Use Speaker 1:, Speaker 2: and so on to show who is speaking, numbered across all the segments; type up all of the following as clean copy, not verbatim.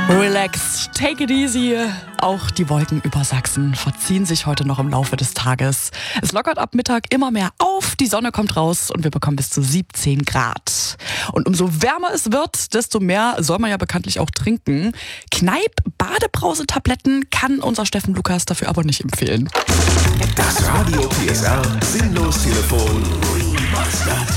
Speaker 1: Relax, take it easy. Auch die Wolken über Sachsen verziehen sich heute noch im Laufe des Tages. Es lockert ab Mittag immer mehr auf, die Sonne kommt raus und wir bekommen bis zu 17 Grad. Und umso wärmer es wird, desto mehr soll man ja bekanntlich auch trinken. Kneipp-Badebrause-Tabletten kann unser Steffen Lukas dafür aber nicht empfehlen.
Speaker 2: Das Radio PSR Sinnlos-Telefon remastered.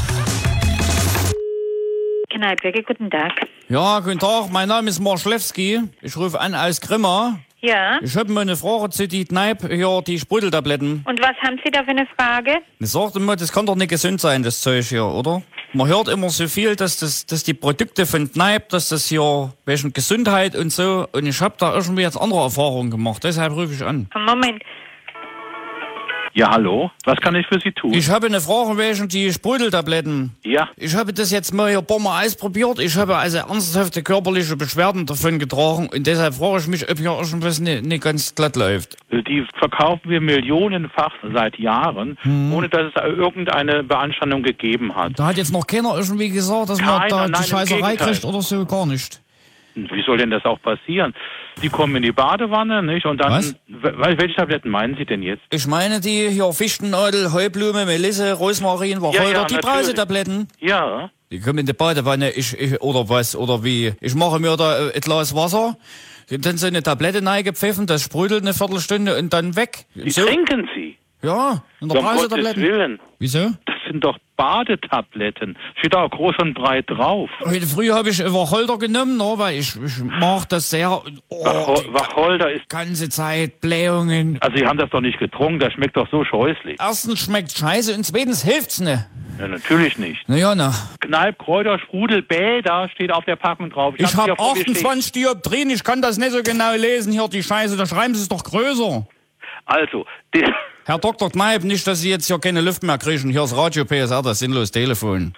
Speaker 3: Kneippwerke, guten Tag.
Speaker 4: Ja, guten Tag, mein Name ist Marschlewski. Ich rufe an aus Grimma.
Speaker 3: Ja,
Speaker 4: Ich habe mal eine Frage zu die Kneipp, hier, die Sprudeltabletten.
Speaker 3: und was haben Sie da für eine Frage?
Speaker 4: Ich sagte immer, das kann doch nicht gesund sein, das Zeug hier, oder? Man hört immer so viel, dass die Produkte von Kneipp, dass das hier wegen Gesundheit und so. Und ich habe da irgendwie jetzt andere Erfahrungen gemacht, deshalb rufe ich an.
Speaker 3: Moment,
Speaker 5: Ja, hallo. Was kann ich für Sie tun?
Speaker 4: Ich habe eine Frage wegen die Sprudeltabletten.
Speaker 5: Ja,
Speaker 4: Ich habe das jetzt mal hier ein paar Mal ausprobiert. Ich habe also ernsthafte körperliche Beschwerden davon getragen. Und deshalb frage ich mich, ob hier irgendwas nicht ganz glatt läuft.
Speaker 5: die verkaufen wir millionenfach seit Jahren, ohne dass es irgendeine Beanstandung gegeben hat.
Speaker 4: Da hat jetzt noch keiner irgendwie gesagt, dass man
Speaker 5: Keiner,
Speaker 4: da
Speaker 5: nein,
Speaker 4: die
Speaker 5: im
Speaker 4: Scheißerei
Speaker 5: Gegenteil.
Speaker 4: kriegt oder so, gar nicht.
Speaker 5: Wie soll denn das auch passieren? Sie kommen in die Badewanne, nicht? Und dann,
Speaker 4: Was?
Speaker 5: Welche Tabletten meinen Sie denn jetzt?
Speaker 4: Ich meine die hier Fichtennadel, Heublume, Melisse, Rosmarin, Wacholder,
Speaker 5: Ja,
Speaker 4: die
Speaker 5: natürlich.
Speaker 4: Brausetabletten.
Speaker 5: Ja,
Speaker 4: Die kommen in die Badewanne, oder was, oder wie. Ich mache mir da ein Glas Wasser, dann so eine Tablette reingepfiffen, das sprudelt eine Viertelstunde und dann weg.
Speaker 5: die
Speaker 4: So?
Speaker 5: trinken Sie.
Speaker 4: Ja, in der
Speaker 5: Um Gottes
Speaker 4: Brausetabletten.
Speaker 5: Willen.
Speaker 4: Wieso?
Speaker 5: Das sind doch Badetabletten. Steht da auch groß und breit drauf.
Speaker 4: Heute früh habe ich Wacholder genommen, ne, weil ich mag das sehr. Oh, die
Speaker 5: Wacholder ist...
Speaker 4: ganze Zeit Blähungen.
Speaker 5: Also Sie haben das doch nicht getrunken, das schmeckt doch so scheußlich.
Speaker 4: Erstens schmeckt scheiße und zweitens hilft's ne.
Speaker 5: Ja, natürlich nicht.
Speaker 4: Naja, na.
Speaker 5: Kneipp, Kräuter, Sprudel, Bäder steht auf der Packung drauf.
Speaker 4: Ich
Speaker 5: hab's
Speaker 4: habe
Speaker 5: ja vor mir stehen.
Speaker 4: 28 Dioptrien, ich kann das nicht so genau lesen, hier die Scheiße, da schreiben Sie es doch größer.
Speaker 5: Also,
Speaker 4: Herr Dr. Kneipp, nicht, dass Sie jetzt hier keine Luft mehr kriegen. Hier ist Radio PSR, das sinnlos Telefon.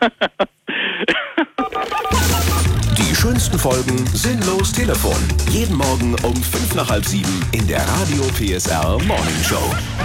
Speaker 2: Die schönsten Folgen Sinnlos Telefon. Jeden Morgen um 5 nach halb 7 in der Radio PSR Morning Show.